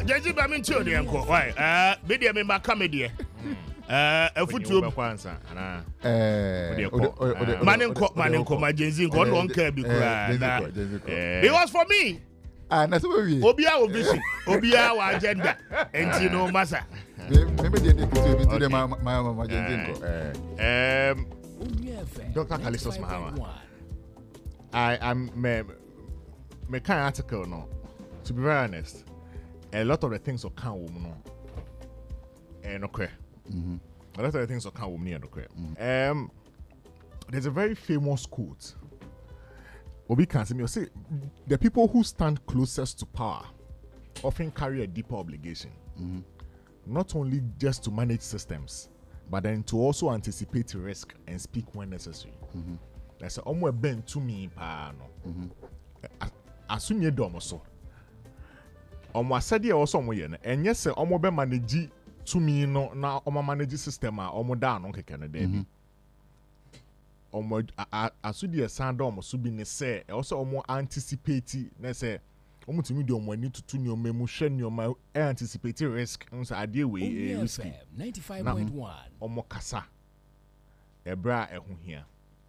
Jenzi ba min tio de enko. Why? Media me maka media. Afutuo kwanza ana maninko ma Jenzi nko no nka bi kura. It was for me. That's what we. Obia vision. Obia wa agenda. Enti no masa. Maybe they take it to them my Jenzi. Dr. Kalistos Mahama. I'm me kind article no. To be very honest, a lot of the things that can woman no. Okay. A lot of the things that can woman okay. There's a very famous quote. Obi can say the people who stand closest to power often carry a deeper obligation. Not only just to manage systems, but then to also anticipate risk and speak when necessary. That's almost been to me pa no. As soon as you do so. Said also and yes, sir, be manage to me no na manage system down on Canada. As soon as sound almost be ne say also anticipate na say to me do need to tune your memo shen your my anticipate risk so idea we risky 95.1 kasa ebra ehu hia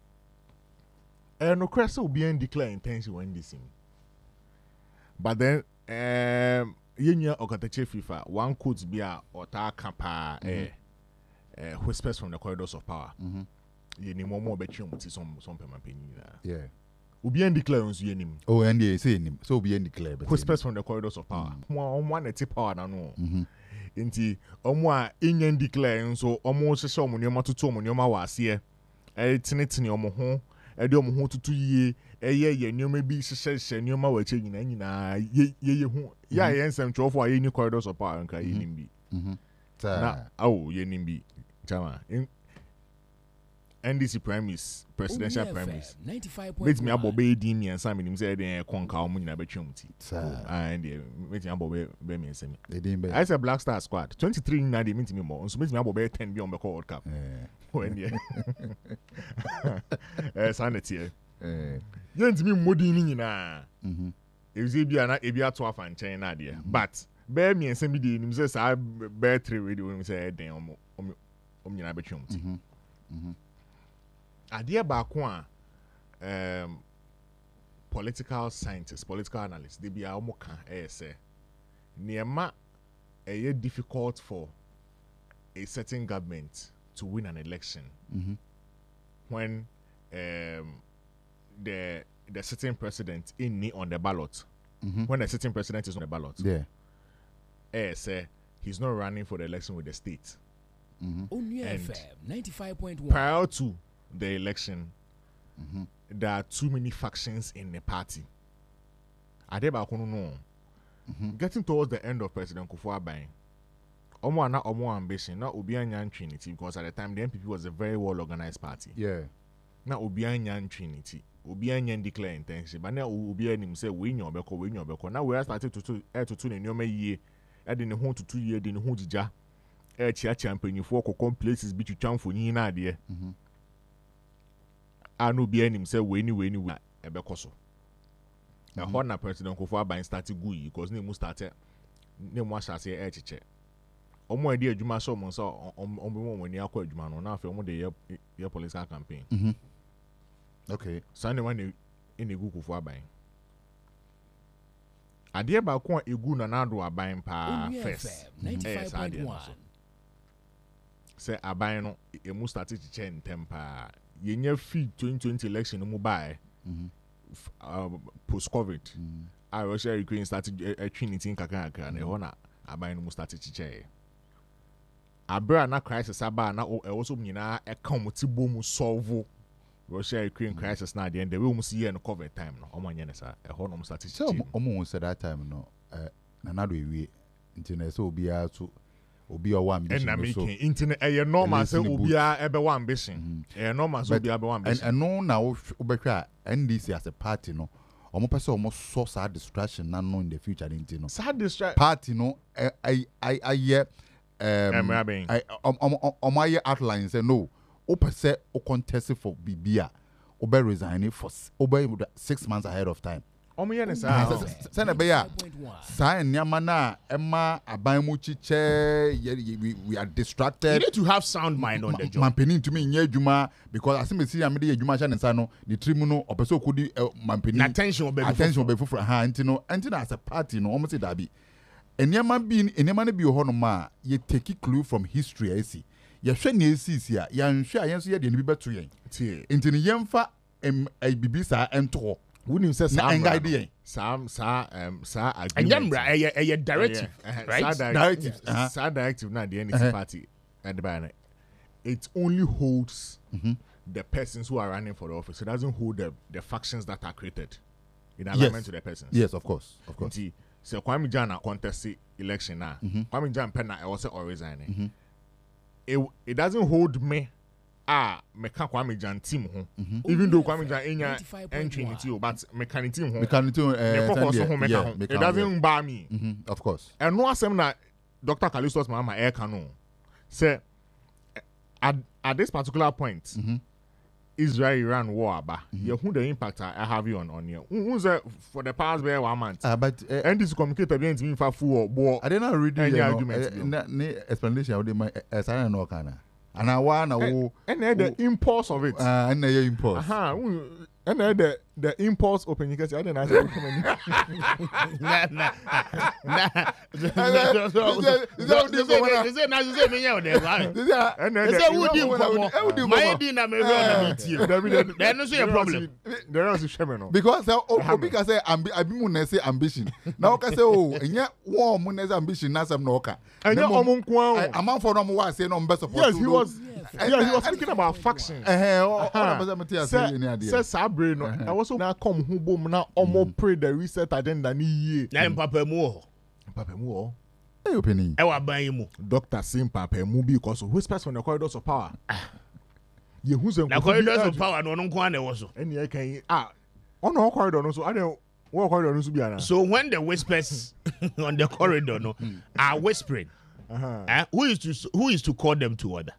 no crest will be declare intention when this but then yenya okatache FIFA one quote be a ota kapa whispers from the corridors of power yeni momo be twem ti some pema penina yeah obi and declare unso yenim and they say him so obi and declare whispers from the corridors of power one na power na no nti omo a enyan declare unso omo hye omo nyoma tutu omo nyoma wase tinetine omo ho ede omo ho tutu yie ye nyoma bi hye nyoma wa che nyina ye hu ya yensem twofo a ye ni corridors of power nka yenim bi na yenim bi chama NDC primaries, presidential primaries. 95.1. Make me abobe di mi ansa me say den konka omo nyina be twem ti. And make me abobe be me nsem. I say Black Star squad 23 na dey meet me more. So make me abobe 10 bi on be World Cup. When there. Sanity. Yentimi modi ni nyina. Ebi bia na ebi ato afa nchen na dey. But be me nsem bi dey nim say sa be 3 radio we say den omo nyina be twem ti. Idea baako a political scientists, political analysts, they be almost say niema difficult for a certain government to win an election when the sitting president is on the ballot. When the sitting president is on the ballot, say he's not running for the election with the state. Only FM 95.1. Prior to the election, there are too many factions in the party. Getting towards the end of President Kufuor, Omo ambition, not Obianyan Trinity, because at the time the NPP was a very well organized party. Yeah. Now Obianyan Trinity, Obianyan declare intention, but now Obianim say we know beko. Now we are starting to the new year, adding the home to 2 years, then the home to champion you for places be to champ for na there. Anu be him say we ebekoso. Na ho na President Kufuor ban start gui because name started name was say chiche. Omo ade adwuma so mo so omo ni akọ adwuma no na afa omo de ye political campaign. Okay. So anyone in egu Kufuor ban. Ade ba ko egu na na do aban pa first. 95.1. Say aban no emu start chiche ntempa. Yenya free 2020 election no buy post COVID. Russia Ukraine started a Trinity kakaka na ho na aban no start chiche. Abra na crisis aba na also nyina e kan mutibo mu solve Russia Ukraine crisis na the end the way we see no COVID time no omanye ne sa e ho no start chiche. So omo say that time no na na do ewie nti so obi a so obi o ambition and so internet e normal say obi a ebe wa ambition e normal so obi a be wa ambition and no na obehwa NDC as a party no omo pese omo so sad distraction na no in the future nti no sad distraction party no I omo outline say no o pese o contest for bibia o be resigning for 6 months ahead of time Send a bear. Sign Yamana, Emma, Abamuchiche, we are distracted. You need to have sound mind on the job. Mampeni to me, Juma, because I see me see Juma and Sano, the Trimuno, or Peso could Mampeni. Attention will be for Antino, Antino as a party, no, almost Dabi. And Yaman being in Yamana be honoma, ye take a clue from history, I see. Yashan is here, Yan Shire, Yan see the Nibiba tree. Into the Yamfa, a Bibisa and Tor. Wouldn't say Sam idea. Sam and a directive, right? Directive. Directive not the NDC party at the banner. It only holds the persons who are running for the office. It doesn't hold the factions that are created in alignment to the persons. Yes, of course. So Kwame Jana contest election now. Kwame Jana penna also or resigning. It doesn't hold me. Meka Kwame Jan team ho. Even though Kwame Jan enya entry into but mechanic team ho. It doesn't bar me. Of course. And no asem na Dr. Callistus Mama air canon. Say at this particular point, Israel-Iran war aba. You who the impact I have you on you. Who's for the past 1 month. But and this communicated against me for full war. I didn't read any explanation of the Sarah no kana. And I want to and the impulse of it. And the impulse. And the impulse open. You can say I didn't ask because because say ambition. Now can say oh, yeah, warm ambition. Now some noka. And a man for them was saying on best of yes, he was. Yeah, he was thinking about factions. Says Sabre, I also now come home now. Almost pray the reset agenda ni ye. I'm Papa Moore. Papa Moore. Hey, opening. I will buy you. Doctor Sim Papa Moore because whispers from the corridors of power. You who's the corridors of power? No, no, no, also. And you can on the corridor. So I don't. What corridor to be? So when the whispers on the corridor no are whispering, who is to call them to order?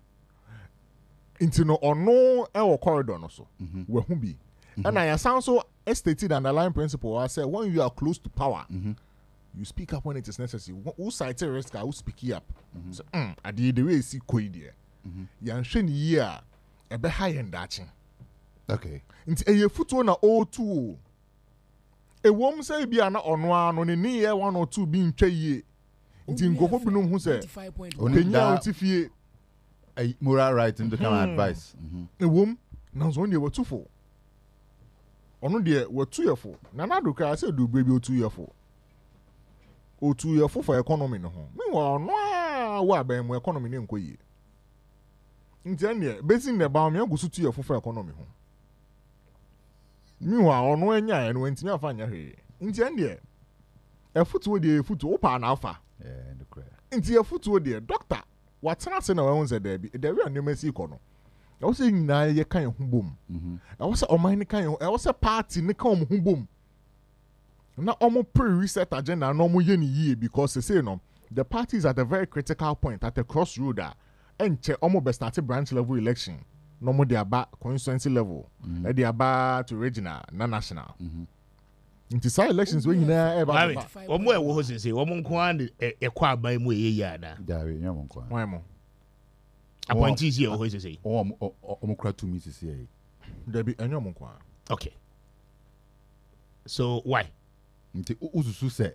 Into no or no corridor no so where who be and I sound so stated underlying principle. I said when you are close to power, you speak up when it is necessary. Who cites a risk? Who speak up? So I did the way see koi there. Yanshin year a be high and datching. Okay. Into a foot on a O2. A woman say be an on one on a near 1 or 2 being chay. Into go for Binum who said only now if you a moral right into kind of advice. A woman now only were 2 4. Ono de were 2 year 4. Nana do I say do baby 2 year 4. O 2 year 4 for economy no home. Meanwhile, no wa be mo economy ne nko yi. Nti ene basing the ba me agusu 2 year 4 for economy ho. Meanwhile, ono anya eno ntimi afa nya hwe. Nti ene e futu de futu opa na afa. Nti e futu de doctor watena se na we say there be there we anemasi ikono. I was saying na ye kan ho bom. I was say oman ni kan I was say party ni kan ho bom. Na omo pre-reset agenda na omo ye ni yie because they say no the party is at a very critical point at a crossroad enche omo be start branch level election no mo dey aba constituency level e dey aba to regional na national. Nti say elections we nyina e ba omo e wo ho sese omo nko an e kwa aban mu e ya na dawe nyamo nko an why mo appointees here ho sese omo kra to me sese e there be anyom nko an. Okay, so why nti ususu say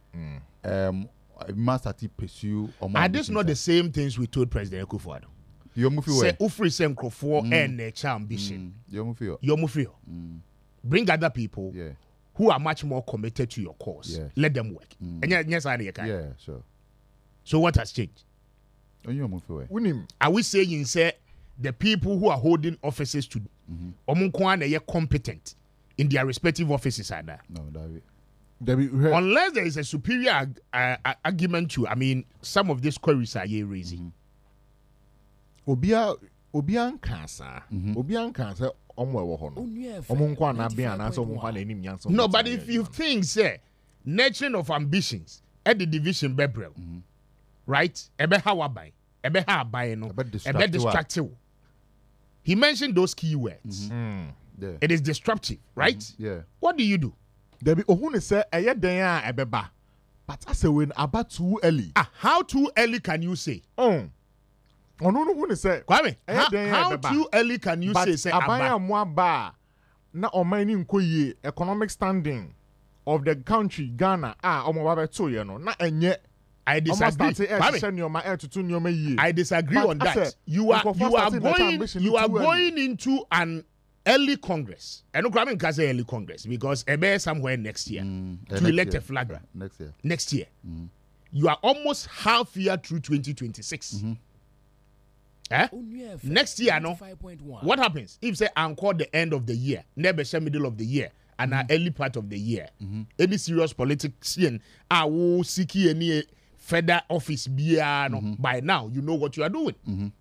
must start to pursue are this not the same things we told President Akufo-Addo? Say ufri se nkrofo and ambition. Yomufio. Bring other people who are much more committed to your cause. Yes. Let them work. Yes, yeah, sure. So what has changed? Are we saying say the people who are holding offices to are competent in their respective offices are there? No, David. Unless there is a superior argument to, I mean, some of these queries are you raising. Obian cancer. No, but if you think, say, nurturing of ambitions at the division bebrel, right? Ebe hawabai, ebe habai no, ebe destructive. He mentioned those key words. Yeah. It is disruptive, right? Yeah. What do you do? There be ohun say eye den a ebeba. But I say when about too early. How too early can you say? No, say. Kwame, how too early can you say abaya mwaba na omani nkoye economic standing of the country Ghana omo to ye no na enye I disagree. I disagree on that. You are going into an early Congress. And Kwame can say early Congress because ebe somewhere next year to elect a flag next year. You are almost half year through 2026. Next year, no. What happens if say encore the end of the year, never say middle of the year, and an early part of the year? Any serious politician, I will seek any federal office by now. You know what you are doing.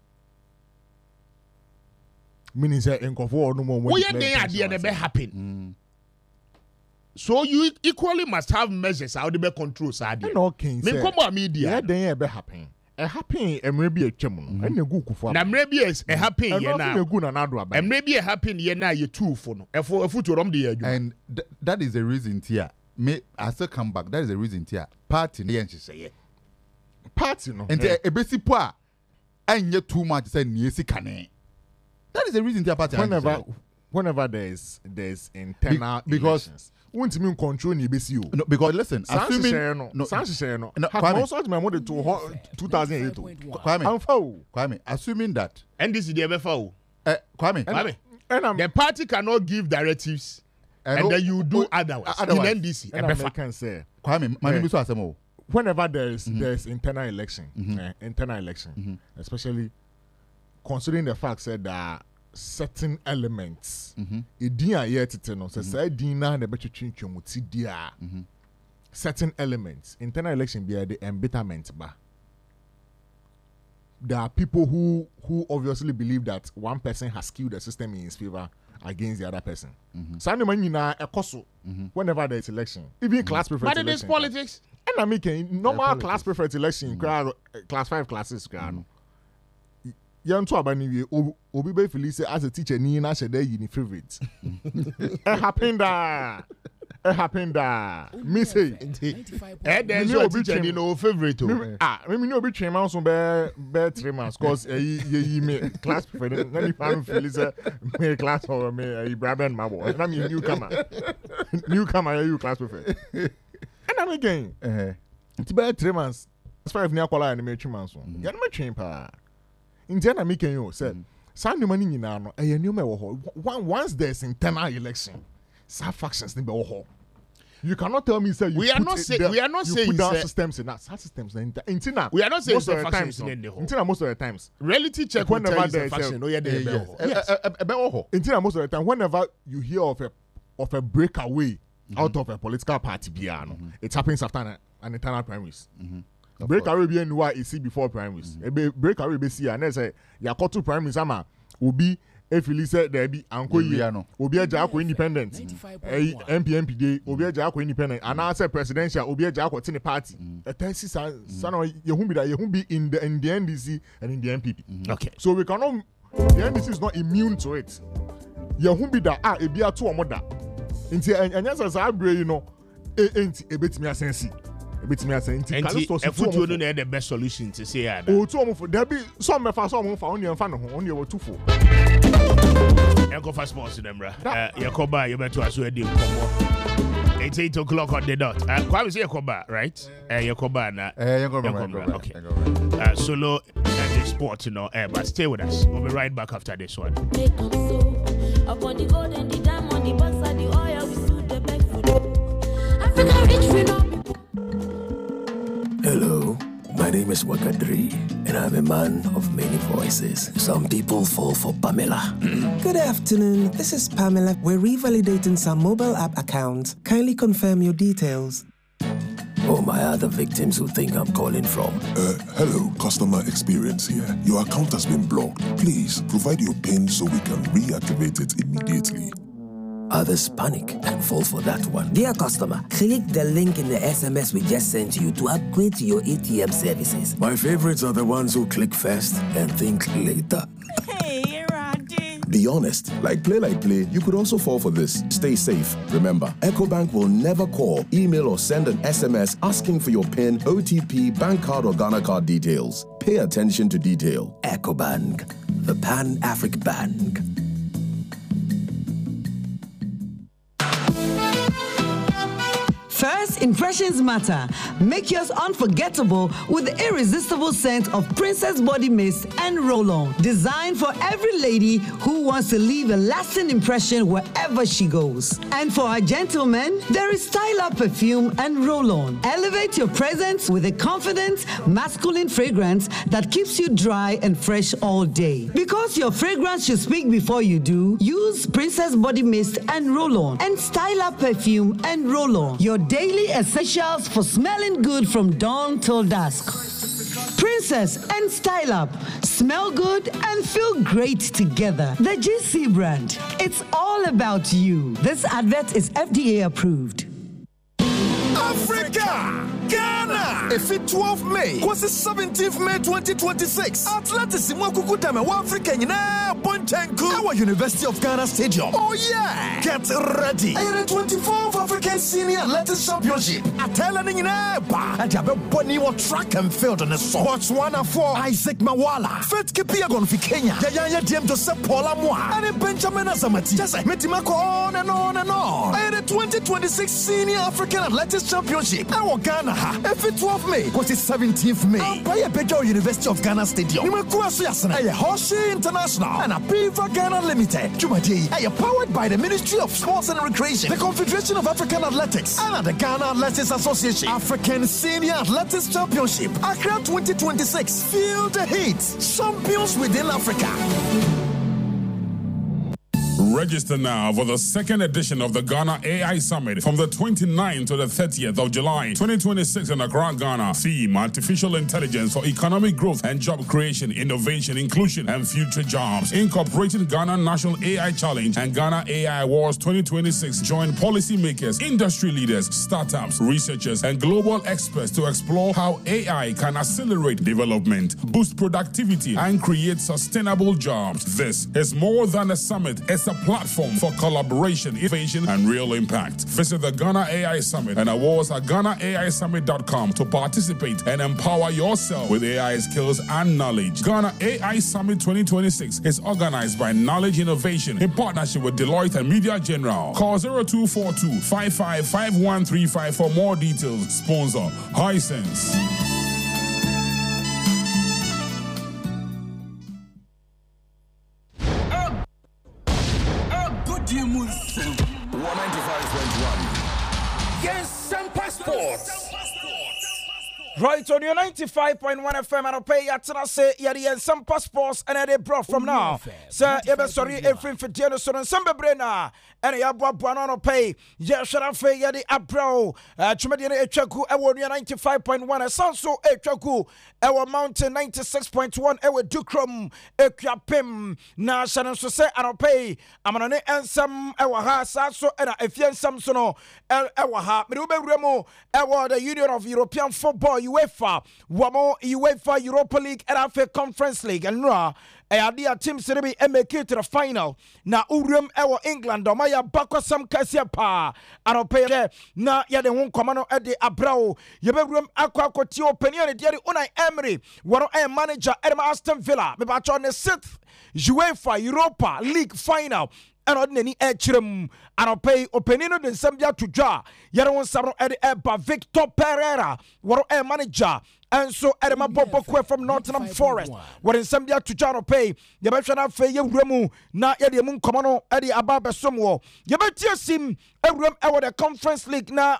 Meaning say no more. We are there at the end happen. So you equally must have measures how to be control. Media. Yeah, they happen. A happen maybe a chemo and a good for now maybe a happen and maybe a happen yena you two for no for a foot around the and that is the reason here may I still come back. That is the reason here party the she say party no and a basic poor and yet too much say niesi kane. That is the reason here party whenever there's internal elections. Won't mean control ni besi o. No, because listen, assuming also my mother to 2008. Kwame, assuming that and this is the FFO. Kwame, the party cannot give directives and then you do otherwise. In NDC, and I can say Kwame, my name is Asemo. Whenever there's internal election, especially considering the fact that certain elements certain elements internal election be the embitterment ba. There are people who obviously believe that one person has skewed the system in his favor against the other person. Whenever there is election, even class preferred election. But it is politics. And I'm making normal class preferred election, class 5 classes. Young to abani obi be feel say as a teacher ni na shede yi ni favorite. It happened me say there's your teacher ni no favorite me no be train man so be 3 months cause ye me class preferred na me fan feel say me class or me Ibrahim mabo na me newcomer you class preferred. And I'm again it be 3 months as 5 ni akwala na me 3 months so ya na me train pa. Indiana making you said, Sandy money in no, a new once there's internal election, some factions in the you cannot tell me, say we are not saying systems in that systems. We are not saying factions in the whole. Most of the times, reality check whenever there is faction. Most of the time, whenever you hear of a breakaway out of a political party, it happens after an internal primaries. Breakaway be any why see before primaries. Breakaway be see and say ya got two primaries ama obi efili say there be anko yi obi eja akọ independent MPP dey obi eja akọ independent and now say presidential obi eja akọ tini party the thesis son you be in the NDC and in the MPP. Okay, so we cannot, the NDC is not immune to it. You be that ebi atu omoda nti enya say abre you know enti ebetimi asensi. Efutu no na the best solution to say that. Oh, there be some me fa some fa only fan no only over 2 4. Go for sports them bra. Yakoba you better aso edi nkomo. It's 8 o'clock on the dot. Kwame say Yakoba, right? Yakoba na. Yakoba. Okay. Solo the sport, you know. But stay with us. We'll be right back after this one. Upon the gold and the diamond, the bucks and the oil, we stood the back food. Africa rich, we know. Hello, my name is Wakadri, and I'm a man of many voices. Some people fall for Pamela. Good afternoon, this is Pamela. We're revalidating some mobile app accounts. Kindly confirm your details. For my other victims who think I'm calling from. Hello, customer experience here. Your account has been blocked. Please provide your PIN so we can reactivate it immediately. Others panic and fall for that one. Dear customer, click the link in the SMS we just sent you to upgrade to your ATM services. My favorites are the ones who click first and think later. Hey, Randy. The be honest, like play, you could also fall for this. Stay safe. Remember, EcoBank will never call, email, or send an SMS asking for your PIN, OTP, bank card, or Ghana card details. Pay attention to detail. EcoBank, the Pan-African Bank. First impressions matter. Make yours unforgettable with the irresistible scent of Princess Body Mist and Roll-On. Designed for every lady who wants to leave a lasting impression wherever she goes. And for our gentlemen, there is Style Up Perfume and Roll-On. Elevate your presence with a confident, masculine fragrance that keeps you dry and fresh all day. Because your fragrance should speak before you do, use Princess Body Mist and Roll-On and Style Up Perfume and Roll-On. Your daily essentials for smelling good from dawn till dusk. Princess and Style Up. Smell good and feel great together. The GC brand. It's all about you. This advert is FDA approved. Africa! Ghana! If it 12 May, was the 17th May 2026. Atlantis Mwakuku Dame, Africa, our University of Ghana Stadium. Oh yeah! Get ready! The 24th African Senior Athletics Championship. Atelani Neba. And you have Bonnie track and field on the Sports 104. Isaac Mawala. Fet Kipiagon for Kenya. Yaya Diem Joseph Paula Moa. And Benjamin Azamati. Just like Metimako on and on and on. And the 2026 Senior African Athletics Championship. Our Ghana. If it 12 May, was the 17th May. By a Bejo University of Ghana Stadium. Nimakuasu Yasana. A Hoshi International. And a Piva Ghana Limited. Jumaji. Powered by the Ministry of Sports and Recreation. The Confederation of African Athletics. And the Ghana Athletics Association. African Senior Athletics Championship. Accra 2026. Feel the heat. Champions within Africa. Register now for the second edition of the Ghana AI Summit from the 29th to the 30th of July 2026 in Accra, Ghana. Theme: Artificial Intelligence for Economic Growth and Job Creation, Innovation, Inclusion, and Future Jobs. Incorporating Ghana National AI Challenge and Ghana AI Awards 2026. Join policymakers, industry leaders, startups, researchers, and global experts to explore how AI can accelerate development, boost productivity, and create sustainable jobs. This is more than a summit. It's a platform for collaboration, innovation, and real impact. Visit the Ghana AI Summit and awards at GhanaAISummit.com to participate and empower yourself with AI skills and knowledge. Ghana AI Summit 2026 is organized by Knowledge Innovation in partnership with Deloitte and Media General. Call 0242 555135 for more details. Sponsor Hisense. Right on your 95.1 FM and I'll pay ya to say yadi and some passports and they brought from now. Sir, ebe sorry everything for Diano so and some bebrena and ya buano pay ya sharafe yadi abro chumadiana echaku ewo 95.1 sanso echaku ewo mountain 96.1 ewo dukrom ekwapem na shanan so say and pay amanane ensam ewo ha saso na efien sam so no ewo ha me ube remo ewo the Union of European Football UEFA, Wamo UEFA Europa League, RFA Conference League, and Ra, a team Serebi make it to the final. Na Urum Ewa England, Maya Bako Sam Kasia Pa, and pay na ya de won commando at the Abrao, Yabrum Aqua Cotio opinion, Jerry Unai Emery, one manager Edma Aston Villa, me batch on the 6th UEFA Europa League final. And on any edgerum, and I'll pay opinion in Zambia to jar. Yaron Sabro Eba Victor Pereira, what a manager, and so Edema Bobokwe from Nottingham Forest. What in Zambia to jar pay, Yabashana Fay Remu, na Ediamun Commano, Eddie Ababa Somwo. Yabatia Sim, Erum Ewa the Conference League na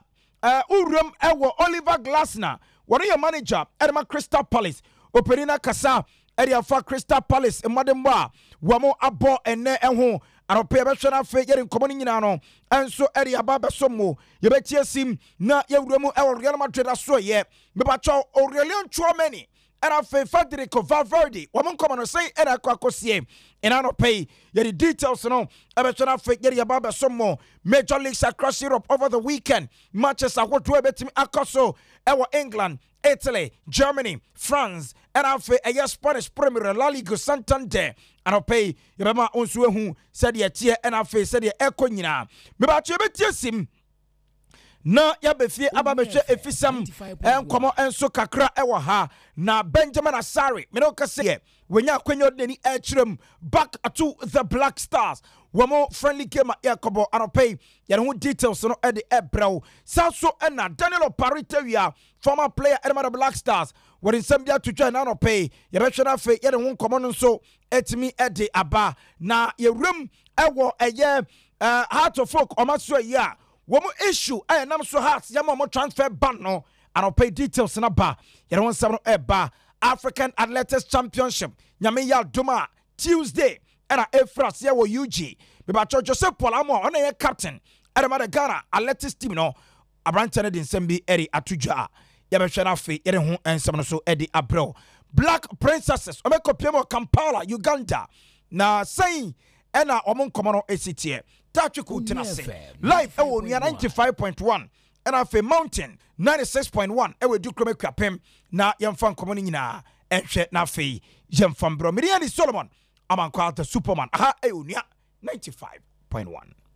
Urum Ewa Oliver Glasner. What are your manager, Edema Crystal Palace, Operina Casa, Edia for Crystal Palace, and Madam Ba, Wamo Abo and Ne and Home. And pay a fee getting common in and so Eddie Ababa Somo. You bet yes him na Yamu El Real Madrid as so yet. Mebacho Aurelian Chouameni and I feel Federico Valverde. Woman come on say and I quacosie and I don't pay the details no. I bet you fee getting Ababa Somo. Major leagues across Europe over the weekend. Matches are what we bet me Akoso, our England, Italy, Germany, France, and afei ɛyɛ Spanish Premier La Liga Santander anɔpɛ yɛbɛma onso ehu sɛdeɛ ɛteɛ ɛna afei sɛdeɛ ɛkɔ nyinaa mebaakye yɛbɛtie sim na yabefie ababehwe efisam enkomo enso kakra ewo ha na Benjamin Asare me no kase ye wenya akwanyo deni echirem back to the Black Stars womo friendly game yakobo anopay yere ho details no e de ebrew saso na Daniel Oparitewia former player at the Black Stars what in some dia to join anopay yebehwe na fe yere ho nkomo no so etimi e de aba na yewrem ewo eye heart of folk omaso ya womo issue nam so hearts yama mo transfer ban no and I'll pay details na ba yere won sam no eba African Athletics Championship nyame ya doma Tuesday era Efras ya wo UG be ba Joseph Polamo on ye captain era ma the Ghana Athletics team no abrante ne din sembi eri atudwa ya be hwe na fe yere ho ensam no so edi abro Black Princesses omekopiem Kampala Uganda na saying ena omon komono esitie Tachiku Tenase live ewo 95.1 and afe Mountain 96.1 ewe dukrome kwapem na yemfa nkomo ni nyina ehwe na afe yemfa mbro Miriani Solomon amankwa the Superman aha ewo 95.1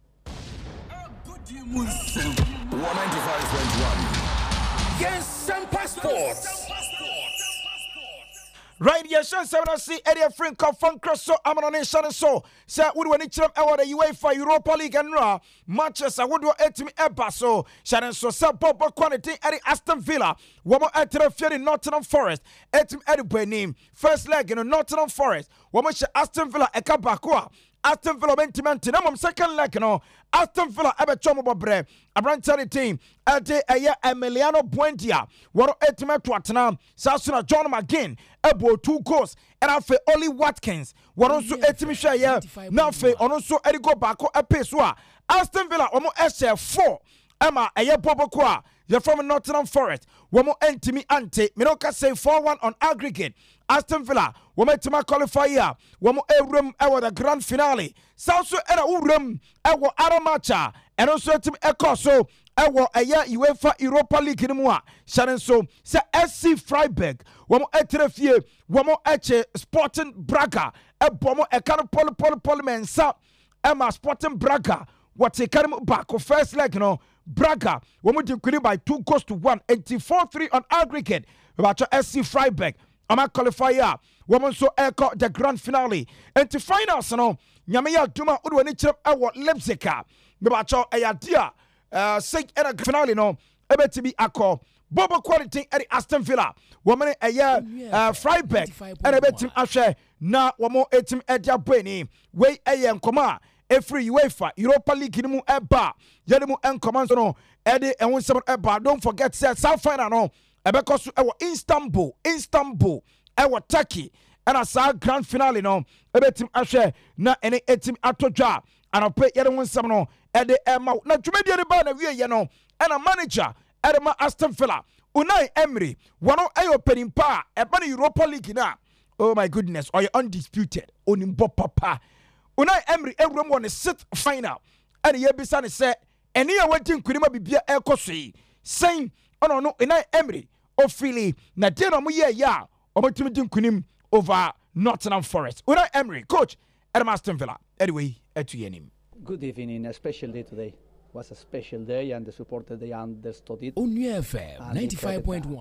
195.1 Yes, some passports. Right, yes, I see Eddie Frank of Funkroso Amanation so. Sir, would when it's the UEFA Europa League and Raw Manchester would do Eba so. Shannon so sub Bobo quantity Eddie Aston Villa. Woman at the Nottingham Forest. Etim Eddie name. First leg in Nottingham Forest. Woman Aston Villa Ekabakwa. Aston Villa mentimenti na mom second leg no Aston Villa ebe chomo bobre abrantari team ade eye Emiliano Buendia woro etimeto atena Sasuna John McGinn ebo 2 goals and afe Oli Watkins woro nso etimi hwe ye na afe ono nso erigo bako epeso a Aston Villa omo ehye 4 ema eye boboko a you're from Nottingham Forest. Womo entimi ante. Minoka say 4-1 on aggregate. Aston Villa. Womo tima qualifier. Womo room ewa the grand finale. Sauso era room ewa aramacha. And also tim eko so ewa aya UEFA Europa League nimwa. Sharon so se SC Freiburg. Womo etrefie. Womo eche Sporting Braga. Ebomo ekano poli mensa. Emma Sporting Braga. What's a carry back of first leg, no Braga. Woman did by 2-1, 84-3 on aggregate. About your SC Freiburg. I'm a qualifier. Woman so echo the grand finale. And to finals, no Nyamia Duma Udwanichap Ewa Leipzig. About your idea. Say at a finale, no ebe to be ako. Bobo quality at Aston Villa. Woman a year Freiburg. And a bet him Ashe. Na wamo etim Edia Bweni. Way a Koma. Every UEFA Europa League nimu eba yedimu encommand no ede enwo nsem eba don't forget say South final no ebeko so ewo Istanbul ewo Turkey and a grand finale no ebetim ahwe na ene etim atodwa anope yedimu nsem no ede ema na dwumedi de ba na wie ye no and manager edema Aston Villa Unai Emery wano ayo penimpa eba na Europa League na oh my goodness or you undisputed onimbo papa Unai Emery ewrum won the 6th final and ye bisa ne say eni a wagin kunima bibia ekosoi saying ono no Unai Emery ofili na de no mo ye ya omotumi din kunim over Nottingham Forest. Unai Emery coach at Aston Villa anyway etu yenim. Good evening, a special day today. It was a special day and the supporters they understood it. Only FM 95.1.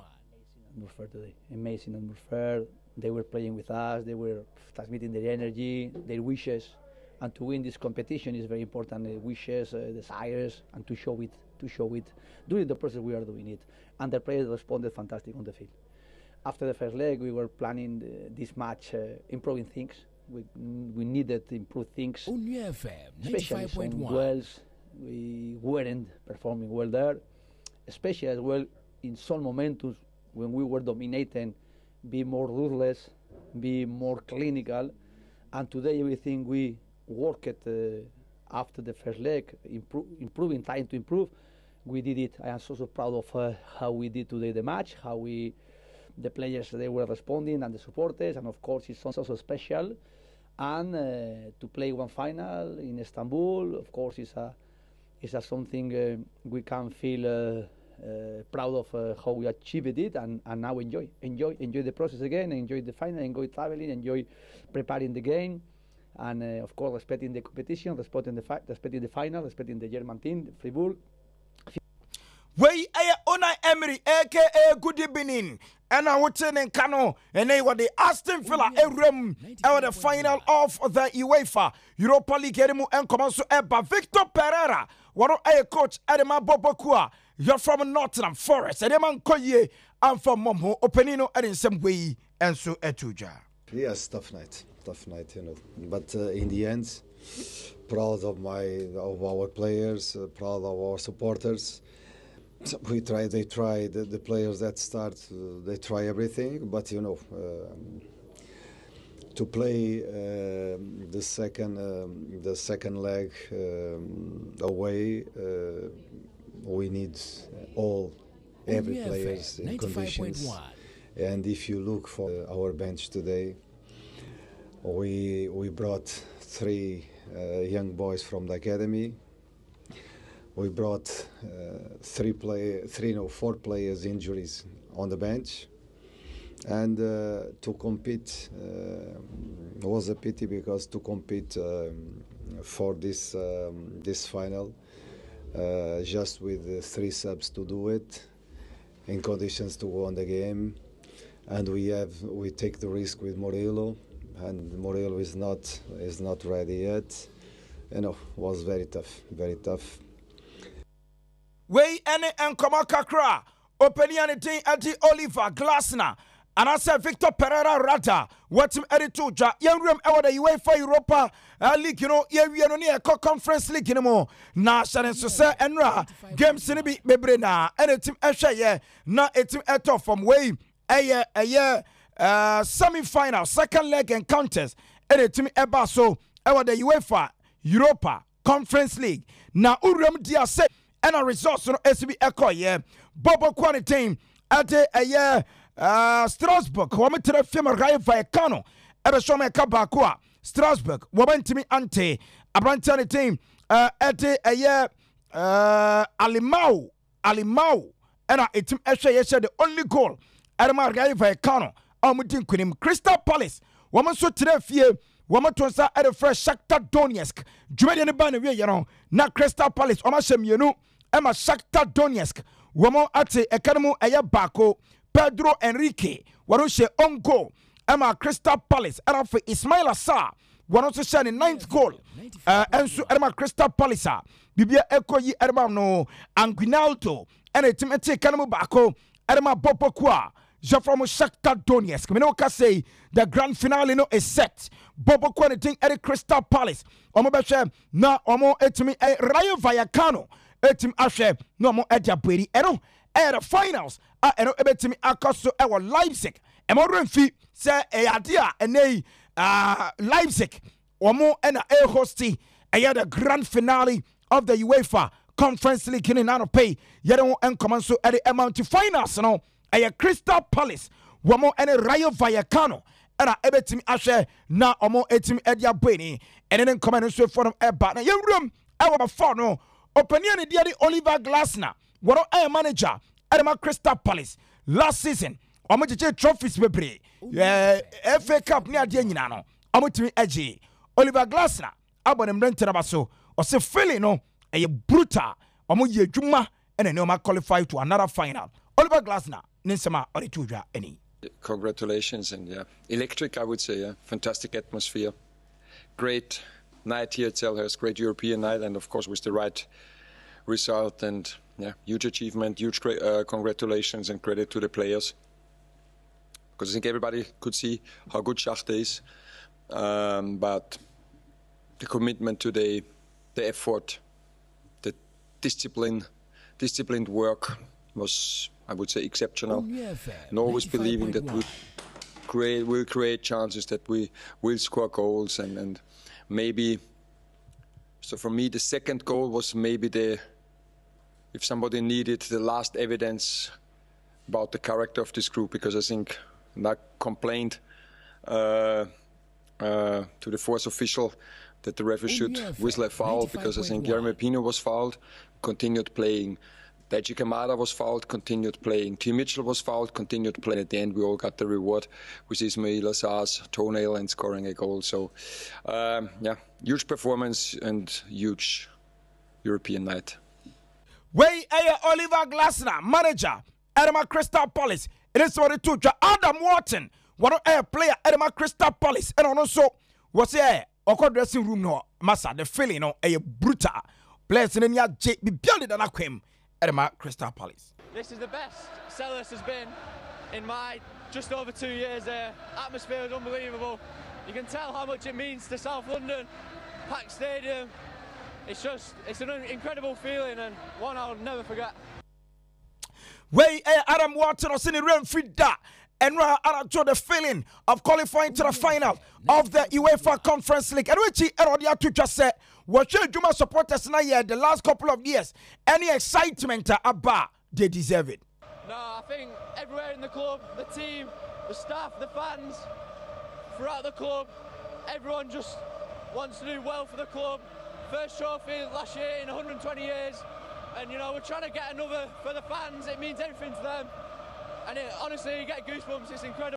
Amazing atmosphere. They were playing with us, they were transmitting their energy, their wishes. And to win this competition is very important. Wishes, desires, and to show it during the process we are doing it. And the players responded fantastic on the field. After the first leg, we were planning this match, improving things. We needed to improve things. Only FM 95.1. Duels, we weren't performing well there, especially as well in some momentum when we were dominating. Be more ruthless, be more clinical, and today everything we worked after the first leg, improving, trying to improve, we did it. I am so proud of how we did today the match, how the players they were responding and the supporters, and of course it's also special. And to play one final in Istanbul, of course, is something we can feel proud of how we achieved it, and now enjoy the process again, enjoy the final, enjoy traveling, enjoy preparing the game, and of course respecting the competition, respecting the final, respecting the German team, Fribourg. Wey Unai Emery, aka good evening. And I would say in Kano, and they were the Aston Villa room at the final of the UEFA Europa League and Commerce Eba Victor Pereira. What a coach Edema Bobokua. You're from Nottingham Forest, and Eman Koye, and from Momo, Openino, and in some way, and so Etuja. Yes, tough night, you know. But in the end, proud of our players, proud of our supporters. They try. The players that start, they try everything. But you know, to play the second leg away, we need every players in conditions. And if you look for our bench today, we brought 3 young boys from the academy. We brought 4 players injuries on the bench, and to compete was a pity, because to compete for this final just with 3 subs to do it in conditions to win the game, and we take the risk with Morillo, and Morillo is not ready yet. You know, was very tough. Wey ene enkoma kakra openi anything anti Oliver Glasner and I said Victor Pereira Rata what him edituja yenrem ewo the UEFA Europa League, you know, ye no near conference league no more na shane so say enra games ni bi bebre na enetim ehwe ye na etim eto from way semi-final second leg encounters enetim eba so ewo the UEFA Europa Conference League na urem dia say and a resource no SB Echo, yeah. Bobo Quanitine at a Strasbourg, Wometre Fima Rai Vallecano, at a Shome Kabakua, Strasbourg, Womantimi Ante, a Brantani team at a Alimau, and a team Esha, the only goal at a Rai Vallecano, Almutin Kunim, Crystal Palace, Woman so today fear. Womatonsa at a fresh Shakhtar Donetsk. Julian Banaway, you know, not Crystal Palace, Omashem, you know, Emma Shakhtar Donetsk. Woman at a Academo Ayabako, Pedro Enrique, Warushe Ongo, Emma Crystal Palace, and for Ismail Assar, one also shine in 9th goal. And so Emma Crystal Palace, Bibia Eko Yi Ermano, Anguinaldo, and a Timothy Canamo Bako, Emma Bopokwa. From Shakhtar Donetsk. We know say the grand finale no is set. Bobo Quaniting at Crystal Palace. Omo Beshe na omo etimi Rayo Vallecano. Etim Ashe no mo edia bweri. Eno the finals. Eno ebetimi akoso ewa Leipzig. Emo renfi se adia ene Leipzig. Omo ena hosti the grand finale of the UEFA Conference League in an pay. Yedon en komanso at the amount to finals no. A Crystal Palace, Wamo and a Rayo Vallecano, and I ebetim Ashe, na omo etim Edia Bweni, and then come and so for a bar. Young room, our Fano, opinion the Oliver Glasner, what a manager, Adama Crystal Palace, last season, Omotiche trophies bebre, FA Cup near Dienano, Omotimi Edgy, Oliver Glasner, Abonem Renterabaso, or se feeling no, a brutal, Omoye Juma, and a Noma qualified to another final. Oliver Glasner. Congratulations, and yeah, electric, I would say. Yeah, fantastic atmosphere, great night here at Selhurst, great European night, and of course with the right result, and yeah, huge achievement, huge congratulations and credit to the players, because I think everybody could see how good Shakhtar is, but the commitment today, the effort, the disciplined work was, I would say, exceptional. And always believing that we'll create chances, that we will score goals, and maybe. So for me, the second goal was maybe if somebody needed the last evidence about the character of this group, because I think I complained to the fourth official that the referee should whistle a foul, because I think Jeremy Pino was fouled, continued playing. Daji Kamada was fouled, continued playing. Tim Mitchell was fouled, continued playing. At the end, we all got the reward with Ismail Assar's toenail and scoring a goal. So, huge performance and huge European night. Way Oliver Glasner, manager, Edema Crystal Palace. It is what it took. Adam Wharton, one of player, Edema Crystal Palace. And also, was here, or dressing room, no, Massa, the feeling, no, a brutal. Players in the J be building an aquam. Edema Crystal Palace. This is the best Selhurst has been in my just over 2 years there. Atmosphere is unbelievable. You can tell how much it means to South London. Packed stadium. It's an incredible feeling and one I'll never forget. Way Adam Wharton or Sydney Real Frida and the feeling of qualifying to the final of the UEFA Conference League. And which he just said, what should Juma supporters now here the last couple of years? Any excitement about they deserve it? No, I think everywhere in the club, the team, the staff, the fans, throughout the club, everyone just wants to do well for the club. First trophy last year in 120 years. And you know, we're trying to get another for the fans. It means everything to them. And honestly, you get goosebumps. It's incredible.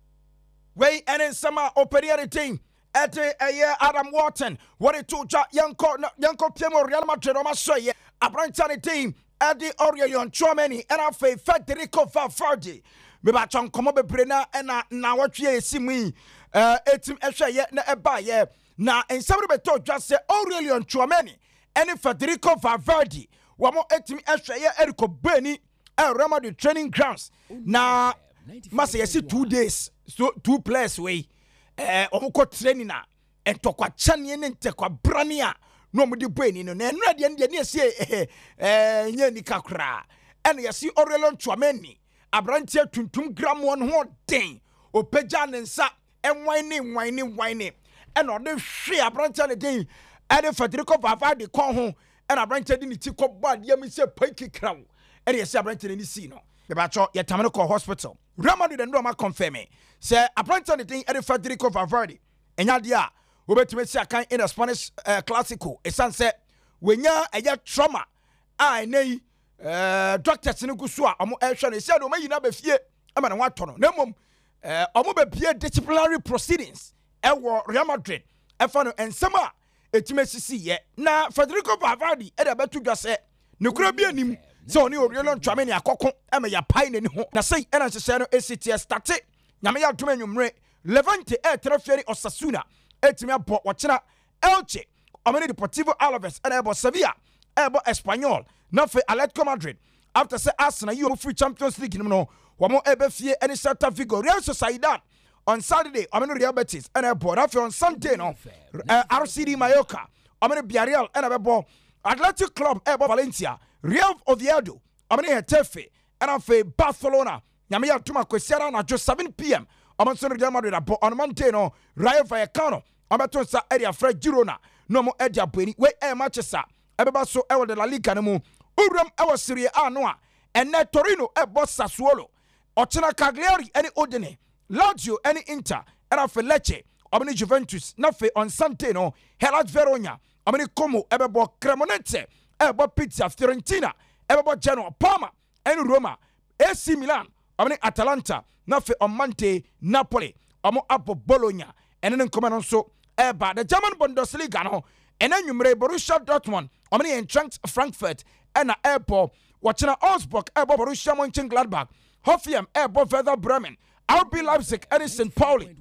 Wait, and in summer, opening team. At a year, Adam Wharton, what it took Yanko Piemo Real Madrid, or Masoye, a branch on the team, at the Orion Chomeni, and I say Federico Valverde. Mebachon Komobe Brena, and now what you see me, etim Esha yet, na buy, now, and somebody told just say Aurelion Chomeni, and Federico Valverde, one more etim Esha yet, Erico Berni, and Rama the training grounds. Now, must I see 2 days, so 2 players way. Omuko training na entokwa chanie ne ntekwa brania no mudi bweni no na enra de ne ese nya ni kakra ene yesi Aurelion Chouameni abrantie tuntum gram won ho den opagya ne nsa enwan ne ene ode hwe abrantie ne den ene Federico Valverde kon ho ene abrantie de ni ti ko bad yam se panki kraw ene yesi abrantie ne si no be ba cho yetamene ko hospital Real Madrid and Roma confirm me. Say, apparently, the thing at Federico Valverde. And Yadia, we bet to make a in a Spanish Classico. A sunset, when ya a trauma. I nay, doctors in Gusua, Amo Elshan, said, O may you not be fear. I'm an one ton. No mum, Omo be disciplinary proceedings. Real Madrid, Efano and Sama, it may see yet. Now, Federico Valverde, at about to just say, no could be him. So ni Aurelion Chouameni akoko ema ya paine ni ho na sei ena hyehyɛ no ACTS starte nyame ya doma nwumre Levante traferi Osasuna etimi abo wɔkyena Elche Omeni Deportivo Alaves ena ebo Sevilla ebo Espanyol na fe Atletico Madrid after say Arsenal you free Champions League no wɔmo ebe fie ene Celta Vigo Real Sociedad on Saturday Omeni Real Betis ena ebo na fe on Sunday no RCD Mallorca Omeni Villarreal ena ebo Athletic Club ebo Valencia Real Oviedo, Amani Tefe, and I'm for Barcelona. Yamia Tuma Quesiara na just 7 p.m. I'm on Real Madrid on Montano, Rayo Vallecano, I'm at Tonsa area Fred Girona, no more Edia Bueni, where Manchester, Ebaso Ewa de la Liga Nemu, Uram Ewa Serie A Noa, and net Torino Ebos Sassuolo, Ochena Cagliari, any Odene, Lazio, any Inter, and I'm for Lecce, Amani Juventus, Nafe on Santeno, Hellas Verona, Amani Como, Ebebo Cremonense. Ebo Pizza, Fiorentina, Ebo Genoa, Parma, and Roma, AC Milan, Atalanta, Nafe on Monte, Napoli, Amo Apo Bologna, and then come on so Eba, the German Bundesliga, no, and then you may Borussia Dortmund, Eintracht Frankfurt, and Airport, watching Augsburg, Ebo Borussia Mönchengladbach, Hoffenheim, Ebo Werder Bremen, RB Leipzig, and St. Pauli,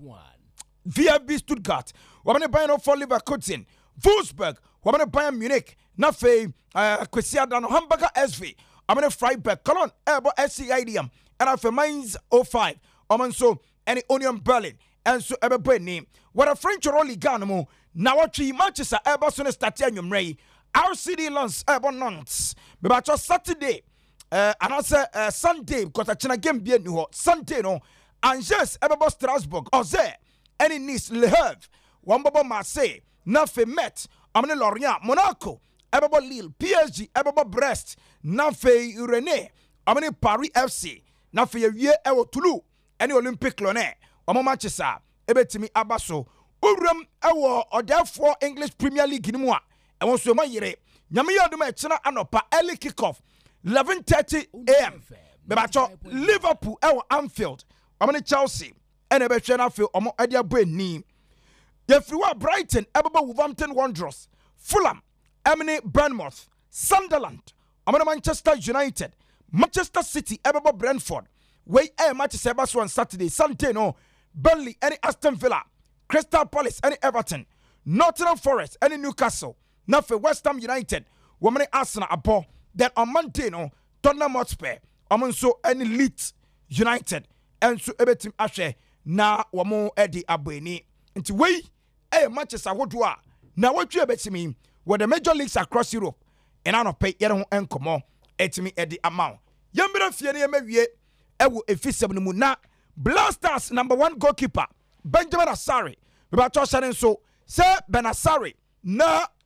VfB Stuttgart, Bayern for Leverkusen, Wolfsburg, Bayern Munich, Nafe, Quesiadano, Hamburger SV, Freiburg, Cologne, Ebo SCIDM, and after Mainz 05, so any Union Berlin, and so Ebe name. What a French Rolly Ganamo, now what Manchester, Ebo Sun Statium Ray, RCD Lens, Ebo Nantes, but just Saturday, and also Sunday, because I China game be new Sunday, no, Angers, Ebo Strasbourg, Oze, any Nice, Le Havre, Wambabo Marseille, Nafe Met, Lorient, Monaco. Ebebo Lille, PSG, Ebebo Brest, Nafe Urene, Paris FC, Nafe Ye Ewo Toulouse, any Olympic Lyonnais, Manchester, Ebetimi Abaso, Urum Ewo, or therefore English Premier League in moi, and also my yere, Yamia Duma China Anopa, early kickoff, 11:30 a.m. Bebacho Liverpool Anfield. Chelsea and Anfield Edia Brenny. Yefiwa Brighton Wolverhampton Wanderers. Fulham Bournemouth. Sunderland Manchester United. Manchester City Brentford. Way match Sebas on Saturday. Sunday no. Burnley any Aston Villa. Crystal Palace any Everton. Nottingham Forest any Newcastle. Now for West Ham United. Woman Arsenal abo. Then on Monday no. Tottenham Hotspur. So any Leeds United. And so ebetim ashe na wamo edi abweni. Nti way matches ahodwa. Na what you ebetimi with the major leagues across Europe. And I don't pay yet on come etimi edi amount. Yambira fieni emewie ewu efisem mu na Blasters #1 goalkeeper Benjamin Asare. Bebacho so say Ben Asare na